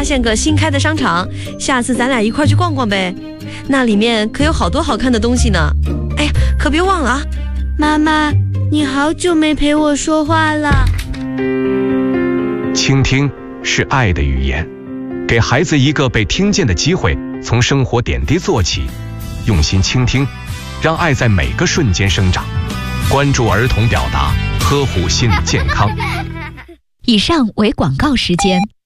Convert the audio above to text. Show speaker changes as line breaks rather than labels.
发现个新开的商场，下次咱俩一块去逛逛呗。那里面可有好多好看的东西呢。哎呀，可别忘了啊。
妈妈，你好久没陪我说话了。
倾听是爱的语言，给孩子一个被听见的机会，从生活点滴做起，用心倾听，让爱在每个瞬间生长。关注儿童表达，呵护心理健康。
以上为广告时间。